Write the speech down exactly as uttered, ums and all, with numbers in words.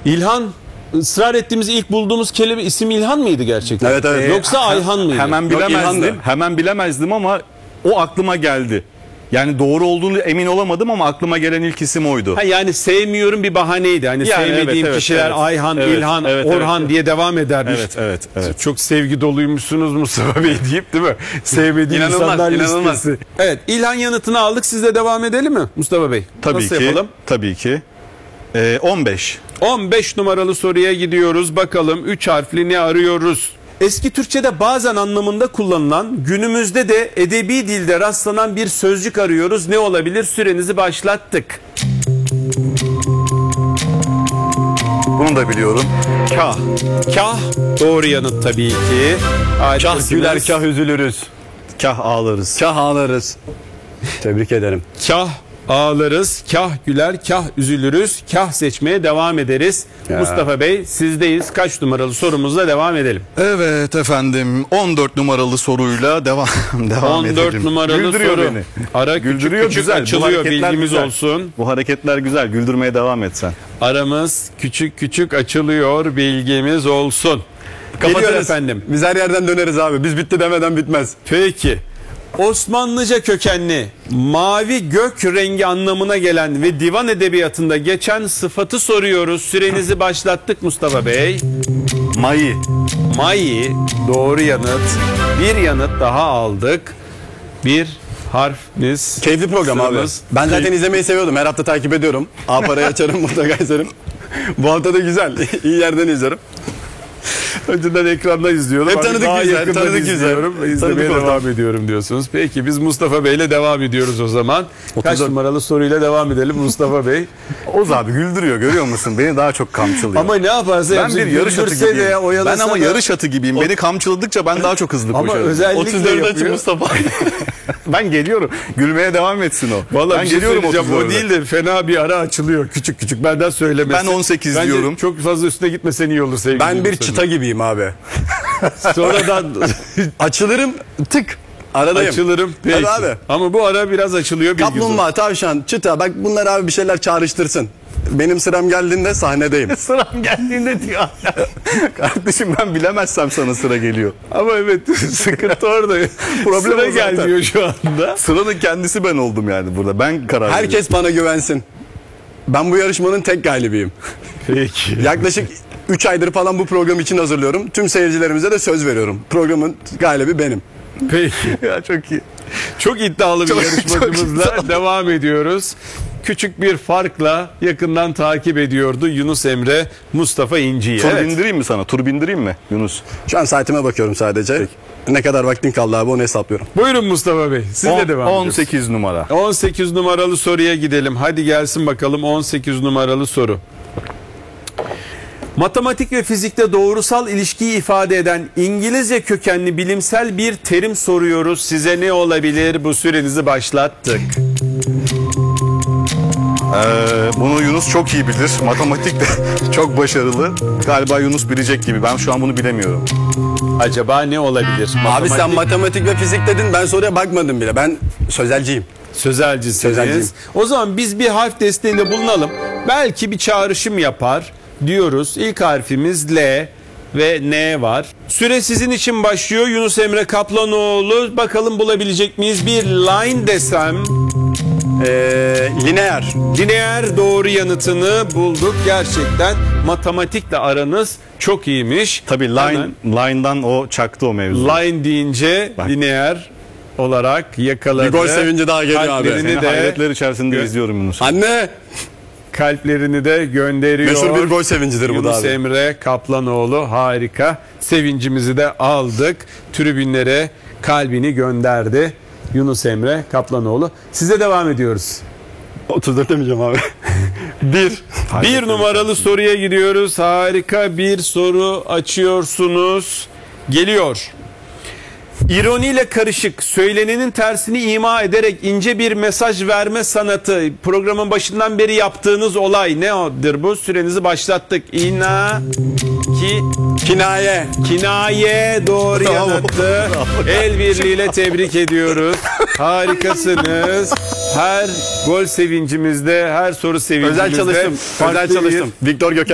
İlhan, ısrar ettiğimiz ilk bulduğumuz kelime isim İlhan mıydı gerçekten? Evet, evet. Yoksa Ayhan mıydı? Hemen Yok, bilemezdim. İlhan'dı. Hemen bilemezdim ama o aklıma geldi. Yani doğru olduğunu emin olamadım ama aklıma gelen ilk isim oydu. Ha, yani sevmiyorum bir bahaneydi. Hani Yani sevmediğim evet, evet, kişiler evet. Ayhan, Evet, İlhan, evet, Orhan evet. diye devam edermiş. Evet, evet, evet. Çok sevgi doluymuşsunuz Mustafa Bey deyip, değil mi? Sevmediğim İnanılmaz, insanlar inanılmaz. listesi. Evet, İlhan yanıtını aldık. Siz de devam edelim mi Mustafa Bey? Tabii Nasıl ki. yapalım? Tabii ki. Ee, on beş. on beş numaralı soruya gidiyoruz. Bakalım üç harfli ne arıyoruz? Eski Türkçe'de bazen anlamında kullanılan, günümüzde de edebi dilde rastlanan bir sözcük arıyoruz. Ne olabilir? Sürenizi başlattık. Bunu da biliyorum. Kah. Kah doğru yanıt tabii ki. Kah Harikasınız. güler kah üzülürüz. Kah ağlarız. Kah ağlarız. Tebrik ederim. Kah ağlarız, kah güler, kah üzülürüz, kah seçmeye devam ederiz. Ya. Mustafa Bey sizdeyiz. Kaç numaralı sorumuzla devam edelim? Evet efendim. on dört numaralı soruyla devam devam on dört edelim. numaralı Güldürüyor soru. beni. Ara küçük Güldürüyor, küçük güzel. Bu açılıyor, hareketler bilgimiz güzel. olsun. Bu hareketler güzel. Güldürmeye devam et sen. Aramız küçük küçük açılıyor, bilgimiz olsun. Geliyor Kapatırız. efendim. Biz her yerden döneriz abi. Biz bitti demeden bitmez. Peki. Osmanlıca kökenli, mavi gök rengi anlamına gelen ve divan edebiyatında geçen sıfatı soruyoruz. Sürenizi başlattık Mustafa Bey. Mayı. Mayi doğru yanıt. Bir yanıt daha aldık. Bir harfimiz. Keyifli program abi. Sıramız. Ben zaten izlemeyi seviyordum. Her hafta takip ediyorum. A parayı açarım, mutlaka izlerim. Bu hafta da güzel. İyi yerden izlerim. Önceden ekranda izliyordum. Hep Artık tanıdık daha yüzler, yakından tanıdık yüzler. izliyorum. Tanıdık İzlemeye ortam. devam ediyorum diyorsunuz. Peki biz Mustafa Bey'le devam ediyoruz o zaman. Kaç otuz dört numaralı soruyla devam edelim Mustafa Bey? Oz abi güldürüyor, görüyor musun? Beni daha çok kamçılıyor. Ama ne yaparsa ben yapsın, bir yarış atı güldürse gibiyim. de, Ben oyalasa ama da- yarış atı gibiyim. Beni kamçıladıkça ben daha çok hızlı Ama koşarım. özellikle otuz dört açın yapıyor. Mustafa. Ben geliyorum. Gülmeye devam etsin o. Vallahi ben bir şey geliyorum söyleyeceğim. otuz O dörde. değil de fena bir ara açılıyor. Küçük küçük benden söylemesi. Ben on sekiz Bence diyorum. çok fazla üstüne gitmesen iyi olur sevgili Ben bir Mustafa. çıta gibiyim abi. Sonradan Açılırım, tık. Aradayım. açılırım. Peki. Tabii abi. Ama bu ara biraz açılıyor. bilginiz olsun. Kaplumbağa, tavşan, çıta. Bak bunlar abi bir şeyler çağrıştırsın. Benim sıram geldiğinde sahnedeyim. Sıram geldiğinde diyor. Kardeşim ben bilemezsem sana sıra geliyor. Ama evet sıkıntı orada. Problem Sıra o zaten. gelmiyor şu anda. Sıranın kendisi ben oldum yani burada. Ben karar veriyorum. Herkes bana güvensin. Ben bu yarışmanın tek galibiyim. Peki. Yaklaşık üç aydır falan bu program için hazırlıyorum. Tüm seyircilerimize de söz veriyorum. Programın galibi benim. Peki. Ya çok iyi. Çok iddialı bir Çok- yarışmacımızla çok iddialı. devam ediyoruz. Küçük bir farkla yakından takip ediyordu Yunus Emre Mustafa İnci'yi. Tur Evet. bindireyim mi sana? Tur bindireyim mi Yunus? Şu an saatime bakıyorum sadece. Ne kadar vaktin kaldı abi onu hesaplıyorum. Buyurun Mustafa Bey. Siz de devam on ediyorsunuz. sekiz numara. on sekiz numaralı soruya gidelim. Hadi gelsin bakalım on sekiz numaralı soru. Matematik ve fizikte doğrusal ilişkiyi ifade eden İngilizce kökenli bilimsel bir terim soruyoruz. Size ne olabilir? Bu sürenizi başlattık. Ee, bunu Yunus çok iyi bilir. Matematikte çok başarılı. Galiba Yunus bilecek gibi. Ben şu an bunu bilemiyorum. Acaba ne olabilir? Abi sen Matematik- matematik ve fizik dedin, ben soruya bakmadım bile. Ben sözelciyim. Sözelcisiniz. Sözelciyim. O zaman biz bir harf desteğinde bulunalım. Belki bir çağrışım yapar diyoruz. İlk harfimiz L ve N var. Süre sizin için başlıyor. Yunus Emre Kaplanoğlu. Bakalım bulabilecek miyiz? Bir line desem. Ee, lineer. Lineer doğru yanıtını bulduk. Gerçekten matematikle aranız çok iyiymiş. Tabii line, Hemen line'dan o çaktı o mevzu. line deyince Bak. lineer olarak yakaladı. Bir gol sevinci daha geliyor abi. Kalplerini Seni de- hayretler içerisinde Gö- izliyorum Yunus. Anne! Kalplerini de gönderiyor. Meşhur bir gol sevincidir bu da Yunus abi. Emre Kaplanoğlu harika. Sevincimizi de aldık. Tribünlere kalbini gönderdi. Yunus Emre Kaplanoğlu. Size devam ediyoruz. otuz dört demeyeceğim abi. Bir. Bir numaralı soruya gidiyoruz. Harika bir soru açıyorsunuz. Geliyor. İroniyle karışık, söylenenin tersini ima ederek ince bir mesaj verme sanatı. Programın başından beri yaptığınız olay nedir bu? Sürenizi başlattık. İna, ki, Kinaye. kinaye doğru Bravo, yanıttı. El birliğiyle tebrik ediyoruz. Harikasınız. Her gol sevincimizde, her soru sevincimizde Özel çalıştım. farklı Özel bir- çalıştım. Viktor Gökhan.